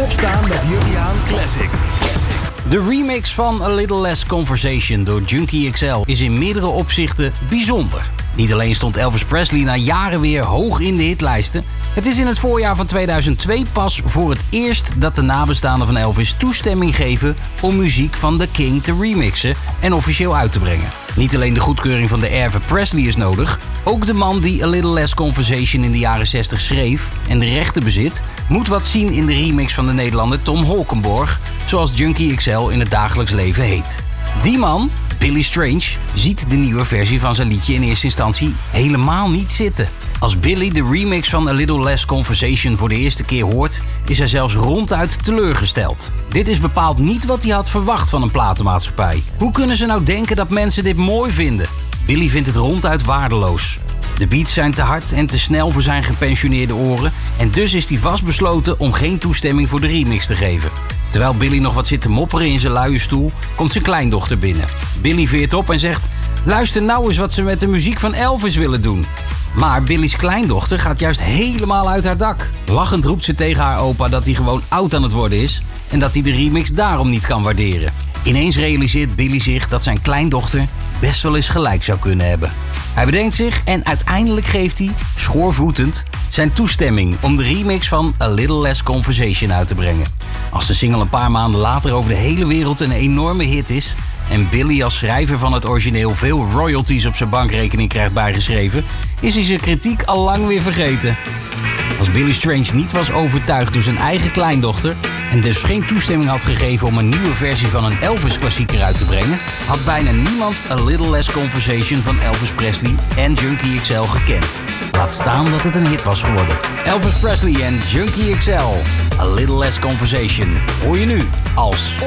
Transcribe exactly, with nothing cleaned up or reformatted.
Opstaan met Juliaan Classic. De remix van A Little Less Conversation door Junkie X L is in meerdere opzichten bijzonder. Niet alleen stond Elvis Presley na jaren weer hoog in de hitlijsten. Het is in het voorjaar van tweeduizend twee pas voor het eerst dat de nabestaanden van Elvis toestemming geven om muziek van The King te remixen en officieel uit te brengen. Niet alleen de goedkeuring van de erven Presley is nodig, ook de man die A Little Less Conversation in de jaren zestig schreef en de rechten bezit, moet wat zien in de remix van de Nederlander Tom Holkenborg, zoals Junkie X L in het dagelijks leven heet. Die man, Billy Strange, ziet de nieuwe versie van zijn liedje in eerste instantie helemaal niet zitten. Als Billy de remix van A Little Less Conversation voor de eerste keer hoort, is hij zelfs ronduit teleurgesteld. Dit is bepaald niet wat hij had verwacht van een platenmaatschappij. Hoe kunnen ze nou denken dat mensen dit mooi vinden? Billy vindt het ronduit waardeloos. De beats zijn te hard en te snel voor zijn gepensioneerde oren en dus is hij vastbesloten om geen toestemming voor de remix te geven. Terwijl Billy nog wat zit te mopperen in zijn luie stoel, komt zijn kleindochter binnen. Billy veert op en zegt: luister nou eens wat ze met de muziek van Elvis willen doen. Maar Billy's kleindochter gaat juist helemaal uit haar dak. Lachend roept ze tegen haar opa dat hij gewoon oud aan het worden is en dat hij de remix daarom niet kan waarderen. Ineens realiseert Billy zich dat zijn kleindochter best wel eens gelijk zou kunnen hebben. Hij bedenkt zich en uiteindelijk geeft hij, schoorvoetend, zijn toestemming om de remix van A Little Less Conversation uit te brengen. Als de single een paar maanden later over de hele wereld een enorme hit is en Billy als schrijver van het origineel veel royalties op zijn bankrekening krijgt bijgeschreven, is hij zijn kritiek al lang weer vergeten. Als Billy Strange niet was overtuigd door zijn eigen kleindochter en dus geen toestemming had gegeven om een nieuwe versie van een Elvis-klassieker uit te brengen, had bijna niemand A Little Less Conversation van Elvis Presley en Junkie X L gekend. Laat staan dat het een hit was geworden. Elvis Presley en Junkie X L, A Little Less Conversation, hoor je nu als